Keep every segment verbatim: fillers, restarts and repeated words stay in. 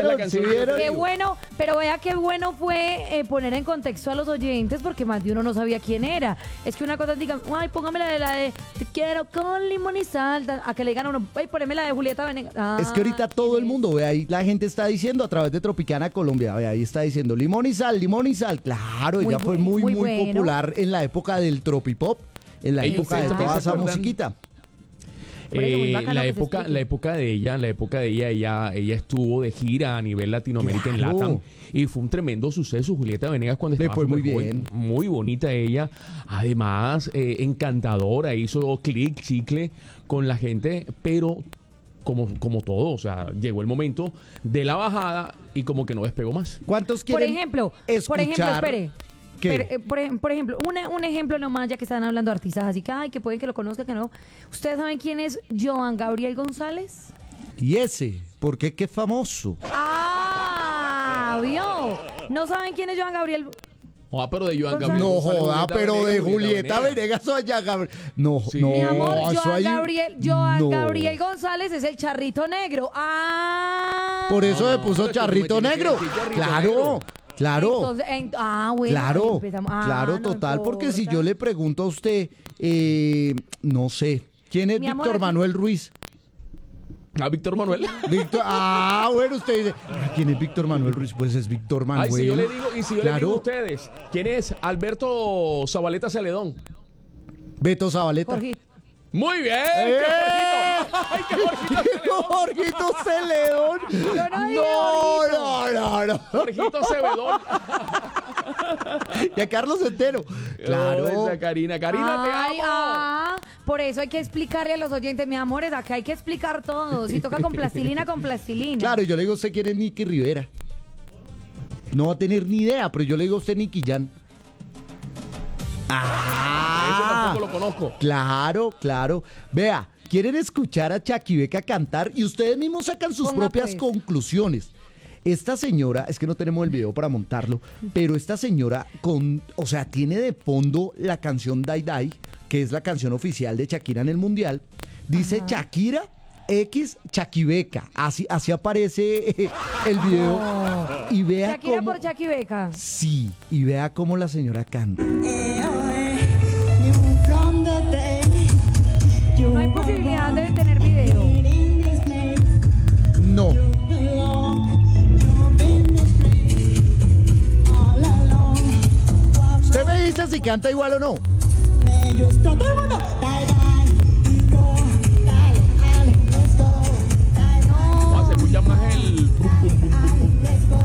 vieron? ¿Sí vieron? Qué bueno, pero vea qué bueno fue eh, poner en contexto a los oyentes porque más de uno no sabía quién era. Es que una cosa digan, ay, póngame la de la de te quiero con limón y sal, a que le digan a uno, ay, poneme la de Julieta Venegas. Ah, Es que ahorita todo el mundo, ve ahí, la gente está diciendo a través de Tropicana Colombia, ve ahí está diciendo limón y sal, limón y sal. Claro, Muy ella fue bu- muy, muy muy bueno. popular en la época del tropipop, en la Ey, época de ¿ustedes toda se esa acuerdan? musiquita. Por eso, muy Eh, bacano la que se época, explique. la época de ella, la época de ella, ella, ella estuvo de gira a nivel Latinoamérica en Claro. Latam y fue un tremendo suceso. Julieta Venegas cuando Le estaba fue muy súper joven, bien. muy bonita ella, además eh, encantadora, hizo clic, chicle con la gente, pero como, como todo, o sea, llegó el momento de la bajada y como que no despegó más. ¿Cuántos Por quieren ejemplo, escuchar? por ejemplo, espere. ¿Qué? Pero, eh, por, ej- por ejemplo, una- un ejemplo nomás, ya que están hablando de artistas, así que, ay, que pueden que lo conozcan, que no. ¿Ustedes saben quién es Joan Gabriel González? Y ese, ¿por qué qué famoso? ¡Ah! ¿Vio? ¿No saben quién es Joan Gabriel? Ah, pero de Joan No Gabriel. No González, joda, Julieta pero de Venegas, Julieta Venegas o allá, Gabriel. No, Sí. no, Mi amor, eso Joan hay- Gabriel, Joan no. Gabriel González es el charrito negro. ¡Ah! Por eso No, se no, puso pero es que tú me charrito tienes que negro. decir charrito Claro, negro. claro. Entonces, en- ah, bueno. Claro, ahí empezamos. Ah, claro, no total, porque si importa. yo le pregunto a usted, eh, no sé, ¿quién es Mi amor, Víctor aquí- Manuel Ruiz? A Víctor Manuel. Víctor, ah, bueno, usted dice, "Ah, ¿quién es Víctor Manuel Ruiz? Pues es Víctor Manuel. Ay, si yo le digo, y si yo le Claro. digo a ustedes, ¿quién es Alberto Zabaleta Celedón? Beto Zabaleta. Jorge, Muy bien. ¡Eh! ¡Qué Jorgito! ¡Ay, qué Jorgito! Jorgito Celedón. Yo no dije No, no, no, no. Jorgito Cebedón. Y a Carlos Entero. Claro. Oh, esa Karina. Karina, Ay, te amo. ah, por eso hay que explicarle a los oyentes, mi amor, es acá hay que explicar todo. Si toca con plastilina, con plastilina. Claro, yo le digo a usted quién es Nicky Rivera. No va a tener ni idea, pero yo le digo a usted Nicky Jan. Ah, Eso tampoco lo conozco. Claro, claro. Vea, quieren escuchar a Chaquibeca cantar y ustedes mismos sacan sus Ponga, propias pues. conclusiones. Esta señora, es que no tenemos el video para montarlo, pero esta señora con, o sea, tiene de fondo la canción Dai Dai, que es la canción oficial de Shakira en el Mundial. Dice Shakira X Chaquibeca. Así, así aparece eh, el video. Y vea Shakira cómo. por Shaki Beca. Sí, y vea cómo la señora canta. No hay posibilidad de tener video. No. Usted me dice si canta igual o no. No, se escucha más el... pum, pum, pum, pum,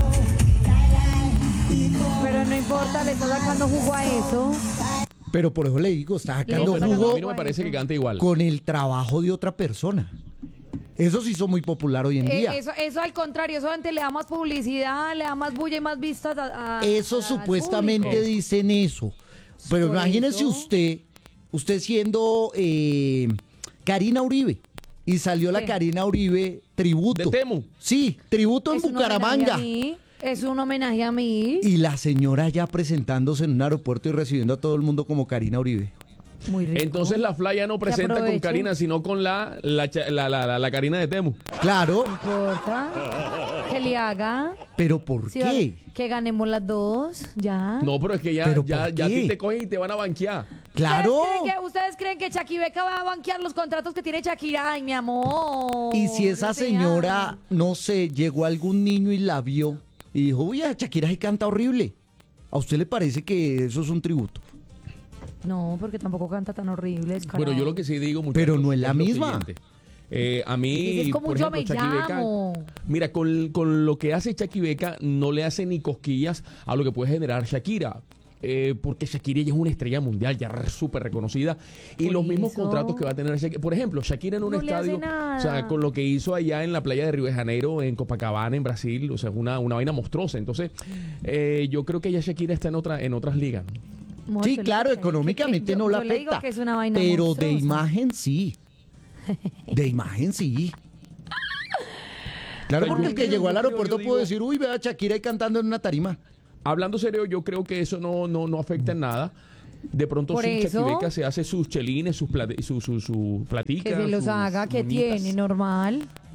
pum. Pero no importa, le está sacando jugo a eso. Pero por eso le digo, está sacando está No, jugo a mí no me parece que cante igual. con el trabajo de otra persona. Eso se hizo muy popular hoy en Eh, día. eso, eso al contrario, eso antes le da más publicidad, le da más bulla y más vistas a, a- Eso al supuestamente público. dicen eso. Pero Por imagínese eso. usted, usted siendo eh, Karina Uribe. Y salió la ¿Qué? Karina Uribe tributo. ¿De Temu? Sí, tributo en Es un homenaje Bucaramanga. a mí, Es un homenaje a mí. Y la señora ya presentándose en un aeropuerto y recibiendo a todo el mundo como Karina Uribe. Muy rico. Entonces la Flaya no presenta con aproveche. Karina, sino con la, la, cha- la, la, la, la Karina de Temu. Claro, No importa. Que le haga. pero ¿por Sí, qué? que ganemos las dos. Ya. No, pero es que ya, ¿Pero ya, por ya a qué? ti te cogen y te van a banquear. Claro. ¿Ustedes creen que, ¿ustedes creen que Chaquibeca va a banquear los contratos que tiene Shakira? Ay, mi amor. Y si esa O sea, señora, no sé, llegó algún niño y la vio y dijo, uy, a Shakira se canta horrible. ¿A usted le parece que eso es un tributo? No, porque tampoco canta tan horrible. descarado. Bueno, yo lo que sí digo, muchachos, Pero no es la lo misma. siguiente. Eh, a mí, Es como por Yo ejemplo, Me Chaquibeca, Llamo. mira, con, con lo que hace Chaquibeca no le hace ni cosquillas a lo que puede generar Shakira. Eh, porque Shakira ya es una estrella mundial, ya re- súper reconocida. Y Por los mismos eso. contratos que va a tener Shakira. Por ejemplo, Shakira en un No le hace estadio, nada. o sea, con lo que hizo allá en la playa de Río de Janeiro, en Copacabana, en Brasil, o sea, una, una vaina monstruosa. Entonces, eh, yo creo que ya Shakira está en, otra, en otras ligas. Amor, Sí, yo le claro, digo que- económicamente que- no yo- la yo le digo afecta. que es una vaina Pero de monstruosa. imagen sí. De imagen sí. Claro, Pero porque yo el que creo- llegó al yo creo- aeropuerto yo pudo digo- decir, uy, vea a Shakira ahí cantando en una tarima. Hablando serio, yo creo que eso no, no, no afecta en nada. De pronto Por sí, eso. Chaquibeca se hace sus chelines, sus, plati- su, su, su platica. Que se los sus haga, que moñitas. tiene, normal.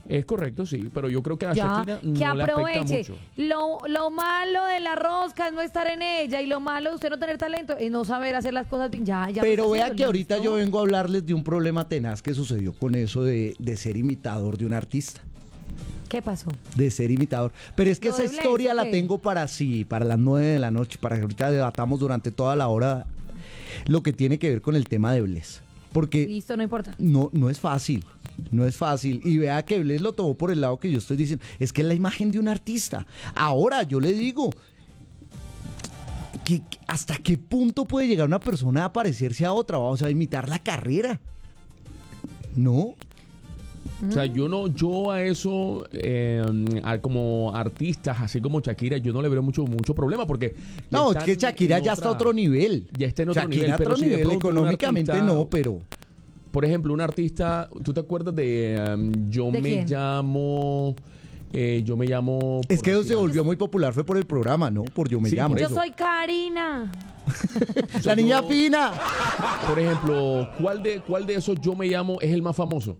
Es correcto, sí, pero yo creo que a Ya, Shakira que no le afecta aproveche. mucho. Lo, lo malo de la rosca es no estar en ella y lo malo de usted no tener talento es no saber hacer las cosas bien. Ya, ya lo Pero está vea haciendo, que ahorita ¿listo? yo vengo a hablarles de un problema tenaz que sucedió con eso de, de ser imitador de un artista. ¿Qué pasó? De ser imitador. Pero es que ¿Lo esa de Blaze, historia o la qué? tengo para sí, para las nueve de la noche, para que ahorita debatamos durante toda la hora lo que tiene que ver con el tema de Bless. Porque Listo, no importa. no, no es fácil, no es fácil. Y vea que Bless lo tomó por el lado que yo estoy diciendo. Es que es la imagen de un artista. Ahora, yo le digo, que, que ¿hasta qué punto puede llegar una persona a parecerse a otra? O sea, a imitar la carrera. ¿No? O sea, yo no, yo a eso, eh, a- como artistas, así como Shakira, yo no le veo mucho, mucho problema porque... ya No, es están que Shakira en ya está a otra- otro nivel. Ya está en otro Shakira nivel, a pero otro si de nivel, pronto un económicamente artista- no, pero... Por ejemplo, un artista, ¿tú te acuerdas de um, Yo ¿De me quién? llamo... eh, yo me llamo... Es por que decir se algo. volvió muy popular, fue por el programa, ¿no? Por Yo Me Sí, Llamo. por Yo eso. soy Karina. La niña yo- fina. Por ejemplo, ¿cuál de, ¿cuál de esos Yo me llamo es el más famoso?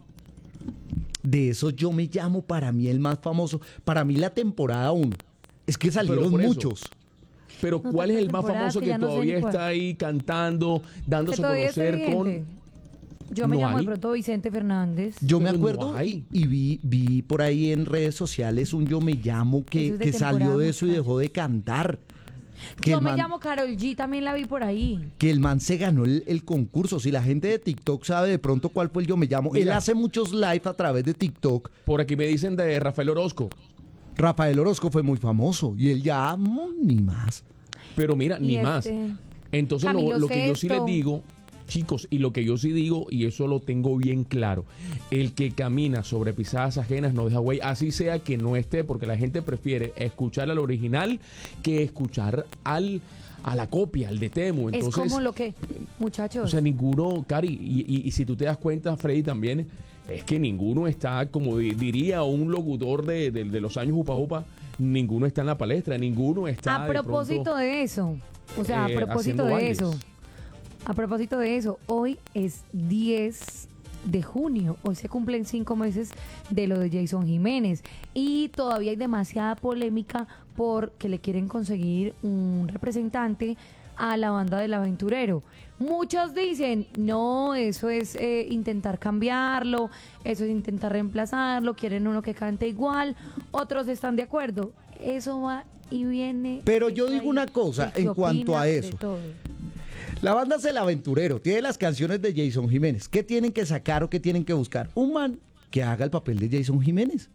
De eso Yo Me Llamo, para mí el más famoso. Para mí la temporada uno. Es que salieron por eso. muchos. Pero No ¿cuál es tantas el más temporadas famoso que que ya no sé todavía ni cuál. está ahí cantando, Que dándose a todavía está conocer con... vigente. Yo me No llamo de hay. pronto Vicente Fernández. Yo me Pero no acuerdo hay. y, y vi, vi por ahí en redes sociales un Yo Me Llamo que, Eso es de que salió temporada, de eso y muchacho. dejó de cantar. Que Yo el me man- llamo Karol G, también la vi por ahí. que el man se ganó el, el concurso. Si la gente de TikTok sabe de pronto cuál fue el Yo Me Llamo, él Mira. hace muchos live a través de TikTok. Por aquí me dicen de Rafael Orozco. Rafael Orozco fue muy famoso y él ya mm, ni más. Pero mira, Y ni más. este, Entonces lo, Camilo lo que yo sí les Sesto. digo, chicos, y lo que yo sí digo, y eso lo tengo bien claro, el que camina sobre pisadas ajenas no deja güey, así sea que no esté, porque la gente prefiere escuchar al original que escuchar al a la copia, al de Temu. es Entonces, como lo que, muchachos. o sea, ninguno, Cari, y, y- y si tú te das cuenta, Freddy también, es que ninguno está, como di- diría un locutor de, de- de los años Upa Upa, ninguno está en la palestra, ninguno está a de propósito pronto, de eso, o sea, eh, a propósito haciendo de bailes. eso, a propósito de eso, hoy es diez de junio, hoy se cumplen cinco meses de lo de Jason Jiménez y todavía hay demasiada polémica porque le quieren conseguir un representante a la banda del aventurero. Muchos dicen, no, eso es eh, intentar cambiarlo, eso es intentar reemplazarlo, quieren uno que cante igual, otros están de acuerdo. Eso va y viene. Pero yo eso digo ahí, una cosa el que en cuanto opina a de eso. todo. La banda es El Aventurero, tiene las canciones de Jason Jiménez. ¿Qué tienen que sacar o qué tienen que buscar? Un man que haga el papel de Jason Jiménez.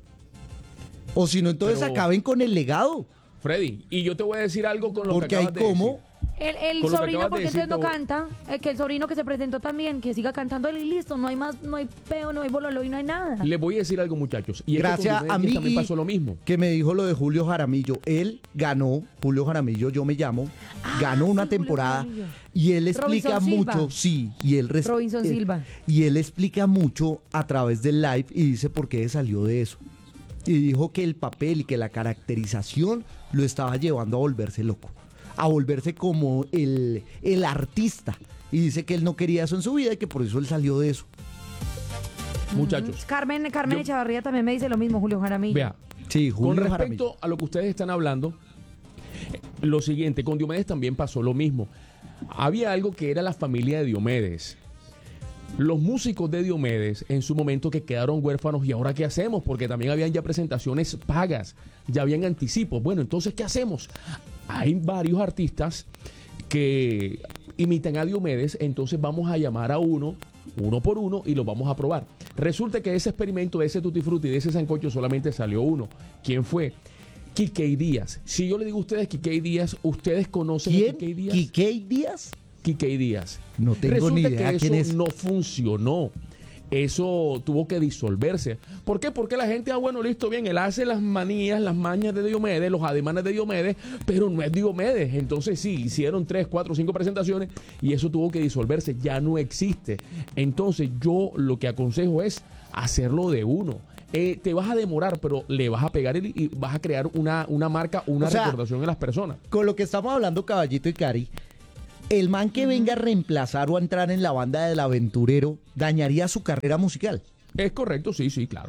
O si no, entonces Pero- acaben con el legado. Freddy, y yo te voy a decir algo con lo Porque que hay acabas de como... decir. El, el Con lo que sobrino, acabas de porque decir, entonces no te voy- canta, eh, que el sobrino que se presentó también, que siga cantando él y listo, no hay más, no hay peo, no hay bololo y no hay nada. Les voy a decir algo, muchachos. Y es que Gracias con a Diomedes mí también pasó lo mismo. que me dijo lo de Julio Jaramillo. Él ganó, Julio Jaramillo, Yo Me Llamo, ganó una sí, Julio temporada Jaramillo. y él explica Robinson Silva. mucho, sí, y él res- Robinson eh, Silva. y él explica mucho a través del live y dice por qué salió de eso. Y dijo que el papel y que la caracterización lo estaba llevando a volverse loco, a volverse como el, el artista. Y dice que él no quería eso en su vida y que por eso él salió de eso. Muchachos, Carmen, Carmen Yo- Echavarría también me dice lo mismo, Julio Jaramillo. vea, Sí, con Julio respecto Jaramillo. a lo que ustedes están hablando, eh, lo siguiente, con Diomedes también pasó lo mismo. Había algo que era la familia de Diomedes. Los músicos de Diomedes en su momento que quedaron huérfanos, ¿y ahora qué hacemos? Porque también habían ya presentaciones pagas, ya habían anticipos. Bueno, entonces, ¿qué hacemos? Hay varios artistas que imitan a Diomedes, entonces vamos a llamar a uno, uno por uno, y lo vamos a probar. Resulta que ese experimento, de ese Tutti Frutti, de ese sancocho, solamente salió uno. ¿Quién fue? Quiquey Díaz. Si yo le digo a ustedes Quiquey Díaz, ¿ustedes conocen a ¿Quién? Quiquey Díaz? ¿Quiquey Díaz? Quiquey Díaz. No tengo Resulta ni idea que quién eso es. no funcionó. Eso tuvo que disolverse. ¿Por qué? Porque la gente, ah, bueno, listo, bien, él hace las manías, las mañas de Diomedes, los ademanes de Diomedes, pero no es Diomedes. Entonces sí, hicieron tres, cuatro, cinco presentaciones y eso tuvo que disolverse. Ya no existe. Entonces yo lo que aconsejo es hacerlo de uno. Eh, te vas a demorar, pero le vas a pegar y, y vas a crear una, una marca, una O sea, recordación en las personas. Con lo que estamos hablando, Caballito y Cari, el man que venga a reemplazar o a entrar en la banda del aventurero dañaría su carrera musical. Es correcto, sí, sí, claro.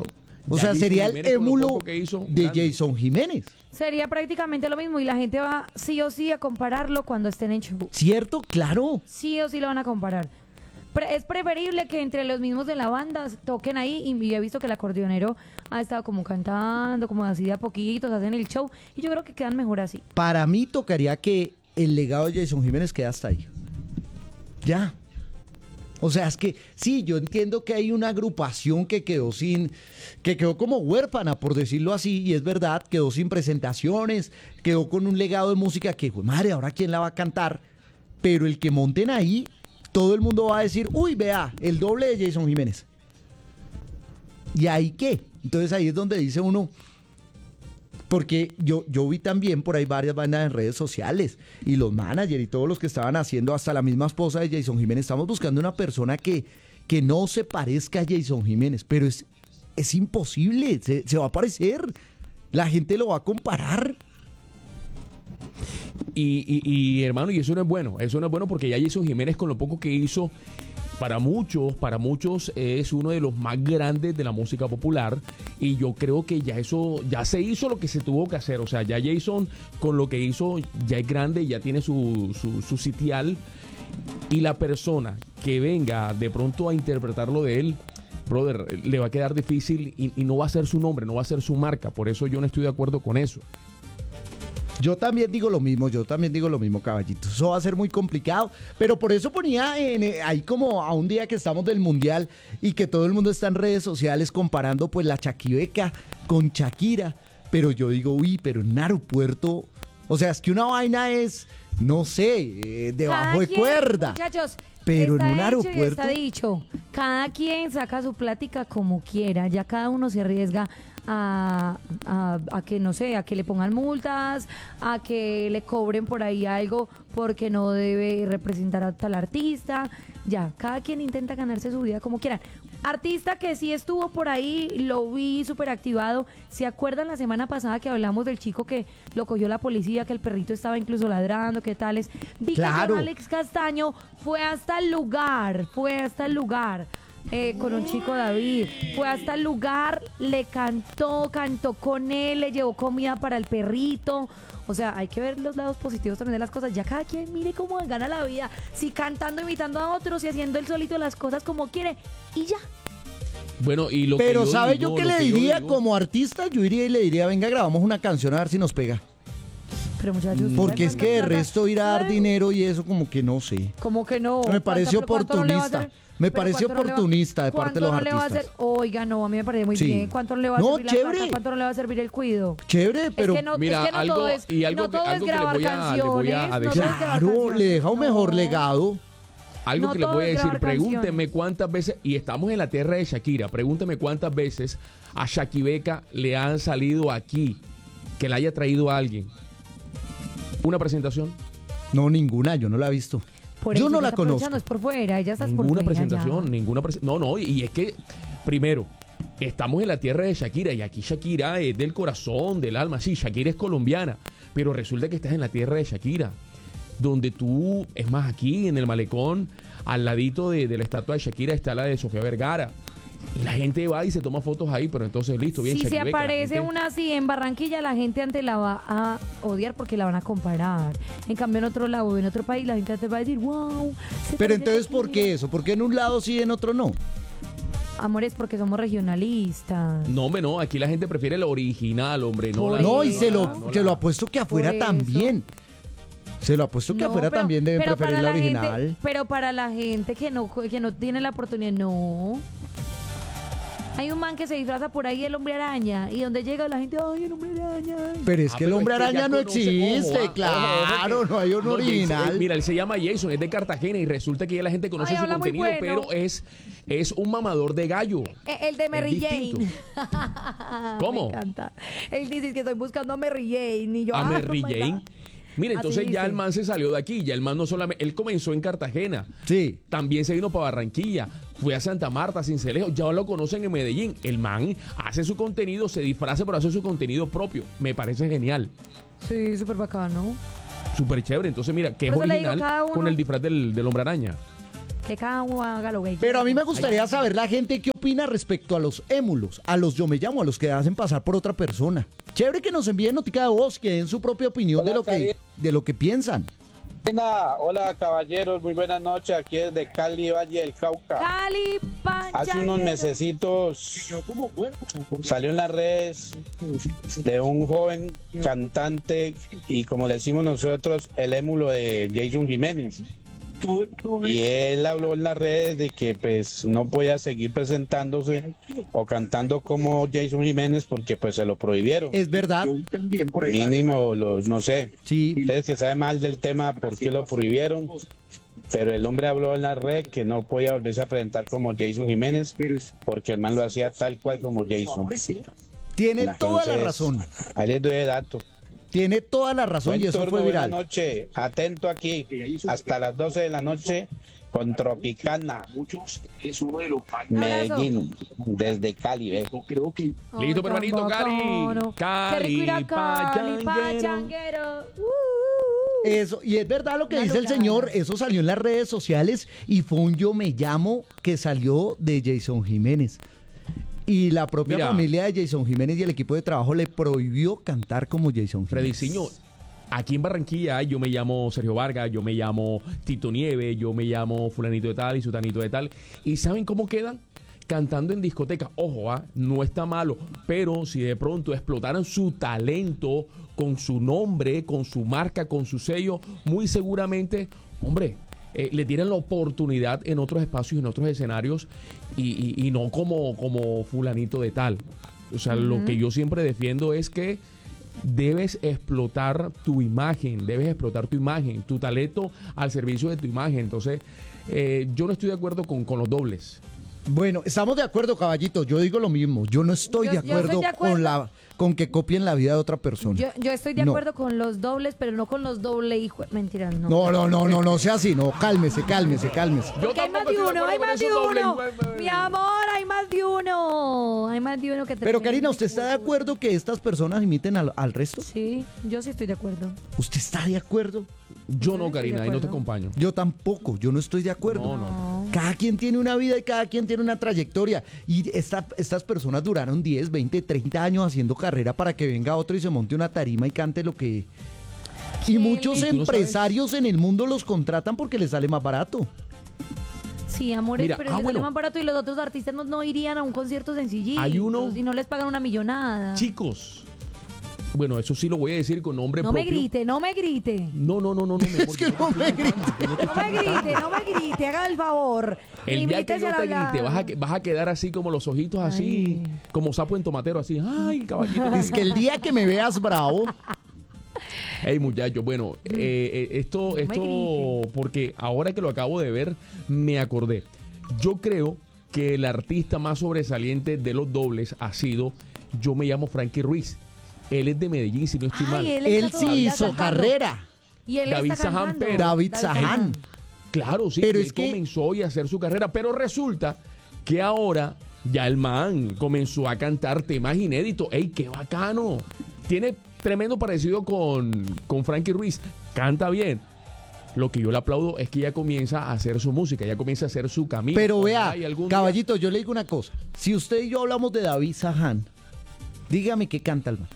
O Ya sea, Jason sería el Jiménez, con lo émulo poco que hizo, de grande. Jason Jiménez. Sería prácticamente lo mismo y la gente va sí o sí a compararlo cuando estén en show. ¿Cierto? Claro. Sí o sí lo van a comparar. Pre- es preferible que entre los mismos de la banda toquen ahí y, y he visto que el acordeonero ha estado como cantando, como así de a poquitos, hacen el show y yo creo que quedan mejor así. Para mí tocaría que el legado de Jason Jiménez quede hasta ahí. Ya. O sea, es que sí, yo entiendo que hay una agrupación que quedó sin, que quedó como huérfana, por decirlo así, y es verdad, quedó sin presentaciones, quedó con un legado de música que, pues, madre, ¿ahora quién la va a cantar? Pero el que monten ahí, todo el mundo va a decir, uy, vea, el doble de Jason Jiménez. ¿Y ahí qué? Entonces ahí es donde dice uno, porque yo, yo vi también por ahí varias bandas en redes sociales y los managers y todos los que estaban haciendo, hasta la misma esposa de Jason Jiménez, estamos buscando una persona que, que no se parezca a Jason Jiménez, pero es, es imposible, se, se va a parecer, la gente lo va a comparar. Y, y, y, hermano, y eso no es bueno, eso no es bueno porque ya Jason Jiménez con lo poco que hizo, para muchos, para muchos es uno de los más grandes de la música popular y yo creo que ya eso, ya se hizo lo que se tuvo que hacer, o sea, ya Jason con lo que hizo ya es grande, ya tiene su, su, su sitial y la persona que venga de pronto a interpretarlo de él, brother, le va a quedar difícil y, y no va a ser su nombre, no va a ser su marca, por eso yo no estoy de acuerdo con eso. Yo también digo lo mismo, yo también digo lo mismo, caballito. Eso va a ser muy complicado, pero por eso ponía en, eh, ahí como a un día que estamos del Mundial y que todo el mundo está en redes sociales comparando pues la Chaquibeca con Shakira. Pero yo digo, uy, pero en un aeropuerto, o sea, es que una vaina es, no sé, eh, debajo Cada de quien, cuerda. Muchachos, Pero en está un hecho y aeropuerto. está dicho. Cada quien saca su plática como quiera. Ya cada uno se arriesga a, a, a que, no sé, a que le pongan multas, a que le cobren por ahí algo porque no debe representar a tal artista. Ya, cada quien intenta ganarse su vida como quiera. Artista que sí estuvo por ahí, lo vi súper activado. ¿Se acuerdan la semana pasada que hablamos del chico que lo cogió la policía, que el perrito estaba incluso ladrando, qué tales? Vi Claro. que Alex Castaño fue hasta el lugar, fue hasta el lugar eh, con un chico David, fue hasta el lugar, le cantó, cantó con él, le llevó comida para el perrito. O sea, hay que ver los lados positivos también de las cosas. Ya cada quien mire cómo gana la vida. Si cantando, imitando a otros y haciendo él solito las cosas como quiere. Y ya. Bueno, y lo Pero que yo ¿sabe digo, yo qué lo le que yo diría digo- como artista? Yo iría y le diría, venga, grabamos una canción a ver si nos pega. Pero muchachos, Porque es que de ¿cuánta resto ir a dar plata? dinero y eso como que no sé. Como que no. Me parece ¿Cuánto- cuánto no le va a oportunista. hacer? Me Pero parece ¿cuánto no le va- oportunista de parte de los ¿cuánto no le va a artistas. hacer? Oiga, no, a mí me parece muy Sí. bien. ¿Cuánto no le va a No, servir la chévere. plata? ¿Cuánto no le va a servir el cuido? Chévere, pero es que no, Mira, es que no algo- todo es, y algo no que- todo es algo que le grabar voy a- le canciones. voy a no todo es decir. grabar claro, canciones. le deja un mejor No. legado. Algo No que le todo voy a es decir, grabar pregúnteme canciones. cuántas veces, y estamos en la tierra de Shakira, pregúnteme cuántas veces a Shakibeca le han salido aquí, que la haya traído a alguien. ¿Una presentación? No, ninguna, yo no la he visto. Por Yo eso no ella la está conozco. aprovechando, es por fuera, ella está por Ninguna fuera. presentación, ya. ninguna presentación. No, no, y es que, primero, estamos en la tierra de Shakira y aquí Shakira es del corazón, del alma. Sí, Shakira es colombiana, pero resulta que estás en la tierra de Shakira, donde tú, es más, aquí en el malecón, al ladito de, de la estatua de Shakira está la de Sofía Vergara. Y la gente va y se toma fotos ahí, pero entonces listo, bien Si se Shakibeca, la aparece gente- una así en Barranquilla, la gente antes la va a odiar porque la van a comparar. En cambio, en otro lado, en otro país, la gente antes va a decir, wow. se Pero parece a entonces, ¿por Shakira". qué eso? ¿Por qué en un lado sí y en otro no? Amores, porque somos regionalistas. No, hombre, no, aquí la gente prefiere el original, hombre, no Por la No, y eso. se no lo, la- se lo apuesto que afuera Por eso. también. Se lo apuesto que No, afuera pero- también deben pero preferir para la gente- original. pero para la gente que no, que no tiene la oportunidad, no. Hay un man que se disfraza por ahí el hombre araña y donde llega la gente, ay, el hombre araña. Pero es Ah, que el pero hombre es que ya araña no conoce- existe, ojo, ah, claro, ojo, ojo, no hay un no, Jason, original. eh, mira, él se llama Jason, es de Cartagena y resulta que ya la gente conoce Ay, su habla muy contenido, bueno. pero es, es un mamador de gallo. Eh, El de Mary Es Jane. distinto. ¿Cómo? Me encanta. Él dice que estoy buscando a Mary Jane. Y yo, A ah, Mary oh my Jane. God. Mira, Así entonces ya dice. el man se salió de aquí, ya el man no solamente, él comenzó en Cartagena, Sí. también se vino para Barranquilla, fue a Santa Marta, Sincelejo, ya lo conocen en Medellín. El man hace su contenido, se disfraza por hacer su contenido propio. Me parece genial, Sí, súper bacano. súper chévere. Entonces, mira, que es Por eso le digo, original cada uno- con el disfraz del, del hombre araña. Que cada uno haga lo que quiera. Pero a mí me gustaría saber la gente qué opina respecto a los émulos, a los yo me llamo, a los que hacen pasar por otra persona. Chévere que nos envíen notica de voz, que den su propia opinión Hola, de lo que, Javier. de lo que piensan. Hola, hola caballeros, muy buenas noches, aquí desde Cali, Valle del Cauca. Cali, Hace unos mesecitos salió en las redes de un joven cantante y como le decimos nosotros, el émulo de Jason Jiménez. Y él habló en las redes de que pues no podía seguir presentándose o cantando como Jason Jiménez porque pues se lo prohibieron. Es verdad. Mínimo, los, no sé, Sí. ustedes que saben más del tema, por qué lo prohibieron, pero el hombre habló en la red que no podía volverse a presentar como Jason Jiménez porque el man lo hacía tal cual como Jason. Tiene toda la Entonces, razón. Ahí les doy el dato. Tiene toda la razón Buen y eso turno, fue buena viral. noche, atento aquí, hasta las doce de la noche con Tropicana, Medellín, desde Cali, ¿ves? Listo, pero hermanito, Cali. Qué rico ir a Cali, Cali, pachanguero. Uh, uh, uh. Eso, y es verdad lo que Una dice el locura. señor, eso salió en las redes sociales y fue un yo me llamo que salió de Jason Jiménez. Y la propia Mira. familia de Jason Jiménez y el equipo de trabajo le prohibió cantar como Jason Jiménez. Frediciño, aquí en Barranquilla yo me llamo Sergio Vargas, yo me llamo Tito Nieve, yo me llamo fulanito de tal y sutanito de tal. ¿Y saben cómo quedan? Cantando en discoteca. Ojo, ah, no está malo, pero si de pronto explotaran su talento con su nombre, con su marca, con su sello, muy seguramente, hombre, eh, le tienen la oportunidad en otros espacios, en otros escenarios y, y- y no como, como fulanito de tal. O sea, lo que yo siempre defiendo es que debes explotar tu imagen, debes explotar tu imagen, tu talento al servicio de tu imagen. Entonces, eh, yo no estoy de acuerdo con, con los dobles. Bueno, estamos de acuerdo, caballito. Yo digo lo mismo. Yo no estoy Yo- de, yo estoy acuerdo de acuerdo. con la con que copien la vida de otra persona. Yo, yo estoy de No. acuerdo con los dobles, pero no con los doble hijos. Mentira, no. No, no, no, no, no sea así. No, cálmese, cálmese, cálmese. Yo Porque hay más tampoco de estoy de uno, hay acuerdo con más de esos dobles, uno. güey. Mi amor, hay más de uno. Hay más de uno que te Pero Karina, ¿usted está de acuerdo que estas personas imiten al, al resto? Sí, yo sí estoy de acuerdo. ¿Usted está de acuerdo? Yo Yo no, estoy de Karina, ahí no te acuerdo. acompaño. Yo tampoco, yo no estoy de acuerdo. No, no. Cada quien tiene una vida y cada quien tiene una trayectoria. Y esta- estas personas duraron diez, veinte, treinta años haciendo carrera para que venga otro y se monte una tarima y cante lo que... Y ¿Qué muchos le- ¿Y tú no sabes? empresarios en el mundo los contratan porque les sale más barato. Sí, amores, Mira, pero ah, les bueno. sale más barato y los otros artistas no, no irían a un concierto sencillito. Hay uno- Y no les pagan una millonada. Chicos, bueno, eso sí lo voy a decir con nombre no me propio. grite, no me grite. No, no, no, no, no. mi amor, Es que yo no me grite. yo no te No me grite, no me grite, haga el favor. El día que Limítese yo al te hablar. grite, vas a, que- vas a quedar así como los ojitos así, Ay. como sapo en tomatero, así. Ay, caballito. Es que el día que me veas bravo, Hey, muchachos, bueno, eh, eh, esto, No me esto, griten. porque ahora que lo acabo de ver, me acordé. Yo creo que el artista más sobresaliente de los dobles ha sido, yo me llamo Frankie Ruiz. Él es de Medellín, si no estoy mal. Ay, él, él está sí todavía hizo cantando. carrera. Y él David está Saján cantando. Pérez. David Saján. Claro, sí, Pero él es que- comenzó y a hacer su carrera, pero resulta que ahora ya el man comenzó a cantar temas inéditos. ¡Ey, qué bacano! Tiene tremendo parecido con, con Frankie Ruiz, canta bien. Lo que yo le aplaudo es que ya comienza a hacer su música, ya comienza a hacer su camino. Pero Ojalá vea, y algún día- caballito, yo le digo una cosa. Si usted y yo hablamos de David Saján, dígame qué canta el man.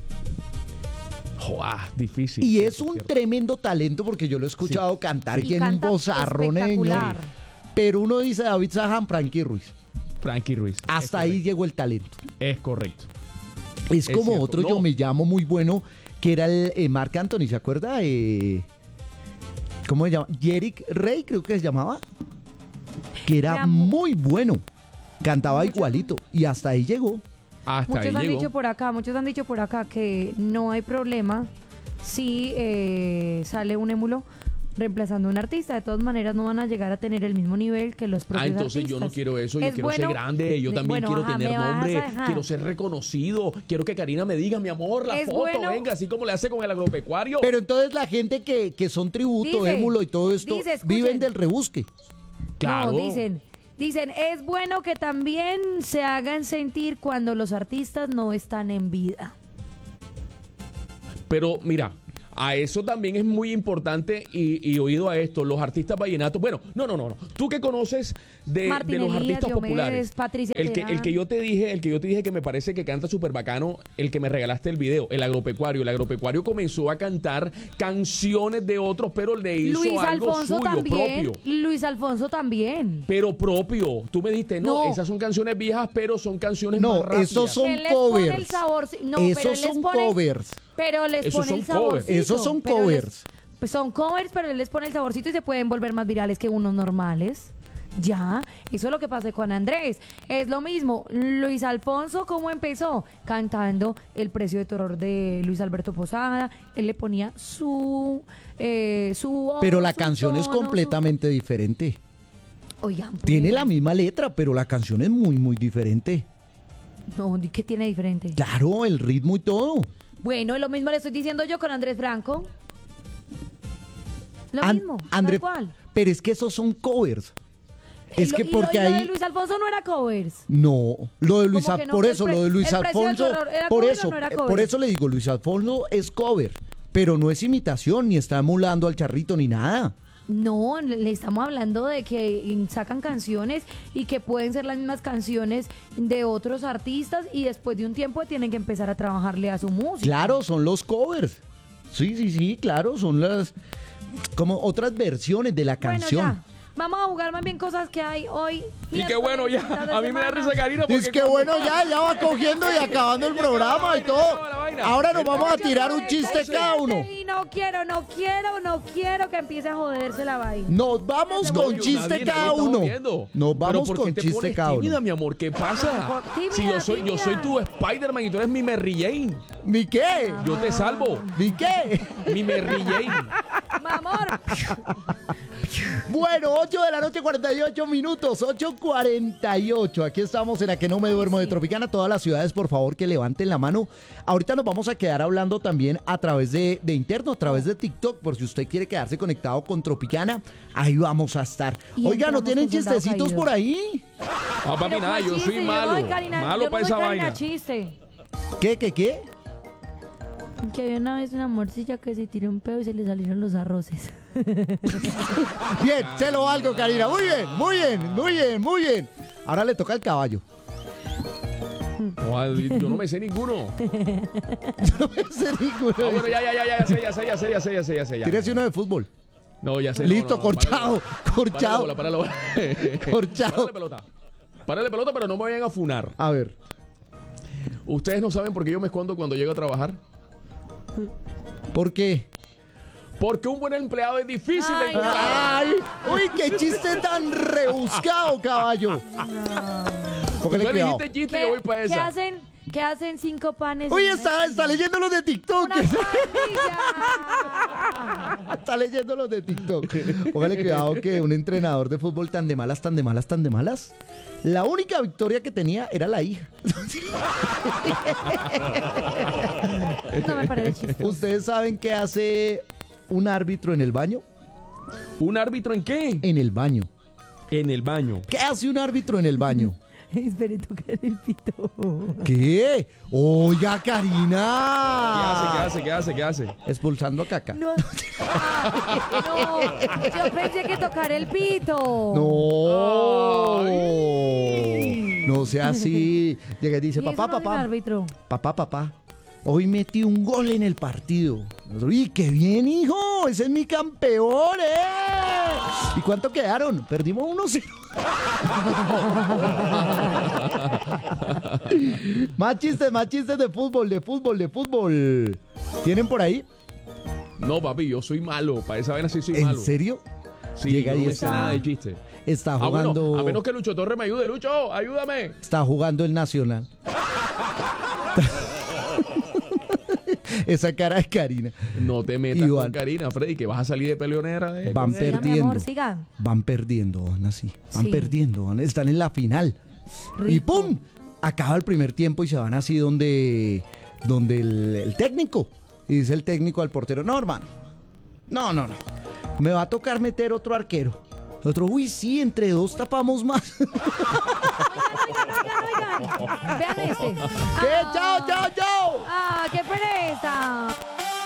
Joa, difícil. Y cierto, es un cierto. tremendo talento porque yo lo he escuchado cantar, Sí, tiene un canta bozarroneño. espectacular. Pero uno dice David Saján, Frankie Ruiz. Frankie Ruiz. Hasta es ahí correcto, llegó el talento. Es correcto. Es Es como cierto, otro no. yo me llamo muy bueno, que era el eh, Marc Anthony, ¿se acuerda? Eh, ¿Cómo se llama? Jerick Rey, creo que se llamaba. Que era Era mu- muy bueno. Cantaba Mucho- igualito. Y hasta ahí llegó. Hasta Muchos ahí han llegó. dicho por acá, muchos han dicho por acá que no hay problema si eh, sale un émulo reemplazando a un artista. De todas maneras no van a llegar a tener el mismo nivel que los propios Ah, entonces yo no artistas. quiero eso, yo Es quiero ser bueno- grande, yo de- también bueno, quiero ajá, tener me vas nombre, a dejar. quiero ser reconocido, quiero que Karina me diga, mi amor, la Es foto, bueno- venga, así como le hace con el agropecuario. Pero entonces la gente que, que son tributo, Dice, émulo y todo esto, dice, escuchen. viven del rebusque. Claro. No, dicen, dicen, es bueno que también se hagan sentir cuando los artistas no están en vida. Pero mira, a eso también es muy importante y, y oído a esto, los artistas vallenatos. Bueno, no, no, no, no. Tú que conoces de, de Martín los Elías, artistas Diomedes, populares. Patricia El que, Terán. el que yo te dije, el que yo te dije que me parece que canta súper bacano, el que me regalaste el video, el agropecuario. El agropecuario comenzó a cantar canciones de otros, pero le hizo Luis algo Alfonso suyo, también. propio. Luis Alfonso también. Pero propio. Tú me dijiste, no, No. esas son canciones viejas, pero son canciones No, más rápidas. esos son Él les pone el covers. sabor. No, pero Esos él les son pone- covers. Pero les Esos pone el son covers. saborcito. Esos son pero les- covers. pues son covers, pero él les pone el saborcito y se pueden volver más virales que unos normales. Ya, eso es lo que pasa con Andrés. Es lo mismo. Luis Alfonso, ¿cómo empezó? Cantando El precio de terror de Luis Alberto Posada. Él le ponía su... Eh, su voz, Pero la su canción es tono, su- completamente diferente. Oigan, pues, Tiene la misma letra, pero la canción es muy, muy diferente. No, ¿qué tiene diferente? Claro, el ritmo y todo. Bueno, lo mismo le estoy diciendo yo con Andrés Franco. Lo An- mismo, André, tal cual. pero es que esos son covers. Es Lo- que y lo- porque y lo de ahí... Luis Alfonso no era covers. No, lo de Luis ¿Cómo que Alfonso, no? por El eso, pre- lo de Luis el precio del Alfonso, terror, ¿era por cover o eso, no era eh, cover? por eso le digo, Luis Alfonso es cover, pero no es imitación, ni está emulando al charrito, ni nada. No, le le estamos hablando de que sacan canciones y que pueden ser las mismas canciones de otros artistas y después de un tiempo tienen que empezar a trabajarle a su música. Claro, son los covers. Sí, sí, sí, claro, son las como otras versiones de la Bueno, canción. ya. Vamos a jugar más bien cosas que hay hoy. Y qué bueno ya. mitad de A mí me da semana. risa, Karina. Es porque que cuando- bueno, ya, ya va cogiendo y acabando el programa y todo. Ahora nos vamos a tirar un chiste cada uno. Y no quiero, no quiero, no quiero que empiece a joderse la vaina. Nos vamos No, con yo- chiste nadie- nadie cada está uno. jodiendo. Nos Pero vamos ¿por qué con te chiste pones cada tímida, uno. mi amor? ¿Qué pasa? Tímida, si yo soy, yo tímida. soy tu Spider-Man y tú eres mi Mary Jane. ¿Ni qué? Yo te salvo. ¿Ni qué? Mi Mary Jane. Mamor. Bueno, ocho de la noche, cuarenta y ocho minutos, ocho cuarenta y ocho. Aquí estamos en la que no me duermo de Tropicana. Todas las ciudades, por favor, que levanten la mano. Ahorita nos vamos a quedar hablando también a través de, de interno, a través de TikTok, por si usted quiere quedarse conectado con Tropicana. Ahí vamos a estar. Y Oiga, ¿no entramos tienen con Soldado chistecitos Caído. por ahí? Ah, papi, Pero nada, fue yo chiste, soy no malo. soy Karina- Malo yo para no esa soy Karina vaina. chiste. ¿Qué, qué, qué? Que había una vez una morcilla que se tiró un pedo y se le salieron los arroces. Bien, se lo valgo, Karina. Muy bien, muy bien, muy bien, muy bien. Ahora le toca al caballo. No, yo no me sé ninguno. No me sé ninguno. Ah, bueno, ya, ya, ya, ya, ya sé, ya sé, ya sé, ya sé, ya sé, ya sé. ya. Tírese uno de fútbol. No, ya sé. no, Listo, no, no, corchado, párale, corchado. Párale bola, párale bola. Corchado. Párale pelota. Párale pelota, pero no me vayan a funar. A ver. Ustedes no saben por qué yo me escondo cuando llego a trabajar. ¿Por qué? Porque un buen empleado es difícil de Ay, encontrar. ¡Ay! ¡Uy, qué chiste tan rebuscado, caballo! Póngale Tú cuidado. dijiste chiste, yo voy para ¿Qué esa. hacen, ¿Qué hacen cinco panes? Uy, en está, está leyendo los de TikTok. una pandilla? Está leyendo los de TikTok. Póngale cuidado que un entrenador de fútbol tan de malas, tan de malas, tan de malas. La única victoria que tenía era la hija. No me parece chiste. ¿Ustedes saben qué hace un árbitro en el baño? ¿Un árbitro en qué? En el baño. En el baño. ¿Qué hace un árbitro en el baño? Espere, tocar el pito. ¿Qué? Oiga, ¿Qué Karina. hace? ¿Qué hace? ¿Qué hace? ¿Qué hace? Expulsando a Caca. No, no, yo pensé que tocar el pito. No. No sea así. Llega y dice, Y eso papá, no hace el papá, árbitro. papá, papá. Hoy metí un gol en el partido. ¡Uy, qué bien, hijo! ¡Ese es mi campeón, eh! ¿Y cuánto quedaron? Perdimos uno cero. Más chistes, más chistes de fútbol, de fútbol, de fútbol. ¿Tienen por ahí? No, papi, yo soy malo. Para esa vaina sí soy ¿En malo. serio? Sí, Llega yo y no me sé está- nada de chiste. Está Ah, bueno, jugando. a menos que Lucho Torres me ayude. Lucho, ayúdame. Está jugando el Nacional. Esa cara de Karina. No te metas Iván. con Karina, Freddy, que vas a salir de peleonera. eh. Van Siga, mi perdiendo. amor, siga. Van perdiendo, van así. Van Sí. perdiendo, van- están en la final. Y Rico. ¡pum! Acaba el primer tiempo y se van así donde, donde el, el técnico. Y dice el técnico al portero, no, hermano. No, no, no. Me va a tocar meter otro arquero. Otro, uy, sí, entre dos tapamos más. ¿Qué? Vean este. ¡Chao, chao, chao! Ah, qué pereza.